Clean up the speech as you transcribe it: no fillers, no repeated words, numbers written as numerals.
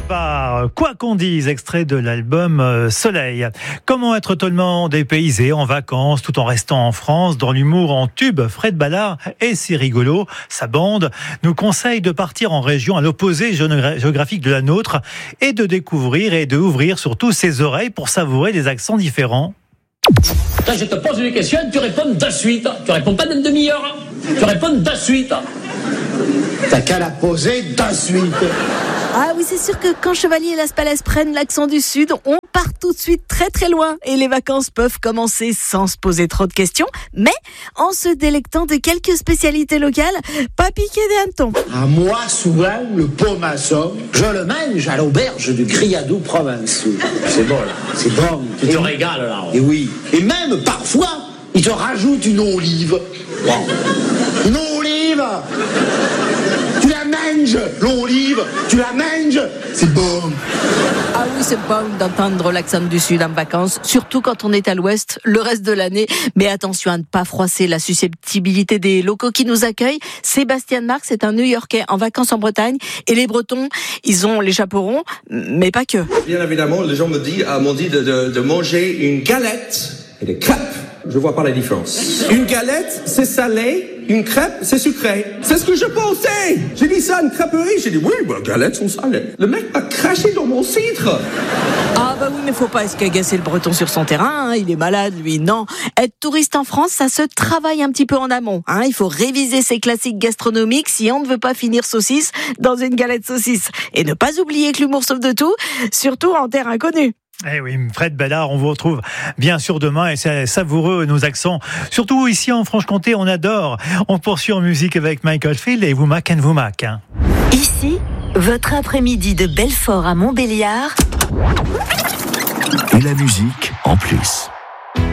part, quoi qu'on dise, extrait de l'album Soleil. Comment être totalement dépaysé en vacances tout en restant en France, dans l'humour en tube? Fred Ballard, et c'est rigolo, sa bande nous conseille de partir en région à l'opposé géographique de la nôtre et de découvrir et d'ouvrir surtout ses oreilles pour savourer des accents différents. Quand je te pose une question, tu réponds de suite. Tu réponds pas d'une demi-heure. Tu réponds de suite. T'as qu'à la poser de suite. Ah oui, c'est sûr que quand Chevalier et Las Palais prennent l'accent du Sud, on part tout de suite très très loin. Et les vacances peuvent commencer sans se poser trop de questions, mais en se délectant de quelques spécialités locales, pas piqué des hannetons. À moi, souvent, le pomasson, je le mange à l'auberge du Criadou provençal. C'est bon, là. C'est bon. Tu te régales, là. Et oui. Et même, parfois, ils te rajoutent une olive. Wow. Une olive. Tu la manges, l'olive. Tu la manges. C'est bon. Ah oui, c'est bon d'entendre l'accent du Sud en vacances, surtout quand on est à l'Ouest le reste de l'année. Mais attention à ne pas froisser la susceptibilité des locaux qui nous accueillent. Sébastien Marx est un New-Yorkais en vacances en Bretagne. Et les Bretons, ils ont les chapeaux ronds, mais pas que. Bien évidemment, les gens m'ont dit de manger une galette et des crêpes. Je vois pas la différence. Une galette, c'est salé. Une crêpe, c'est sucré. C'est ce que je pensais. J'ai dit ça à une crêperie. J'ai dit, oui, les galettes sont salées. Le mec m'a craché dans mon cidre. Ah bah oui, mais faut pas escagacer le Breton sur son terrain, hein. Il est malade, lui, non. Être touriste en France, ça se travaille un petit peu en amont, hein. Il faut réviser ses classiques gastronomiques si on ne veut pas finir saucisse dans une galette saucisse. Et ne pas oublier que l'humour sauve de tout, surtout en terre inconnue. Eh oui, Fred Ballard, on vous retrouve bien sûr demain et c'est savoureux nos accents. Surtout ici en Franche-Comté, on adore. On poursuit en musique avec Michael Field et vous Mac. Ici, votre après-midi de Belfort à Montbéliard. Et la musique en plus.